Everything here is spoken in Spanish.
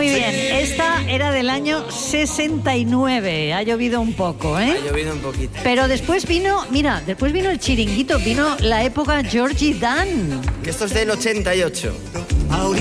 Muy bien, esta era del año 69. Ha llovido un poco, ¿eh? Ha llovido un poquito. Pero después vino, mira, después vino el chiringuito, vino la época Georgie Dan. Esto es del 88.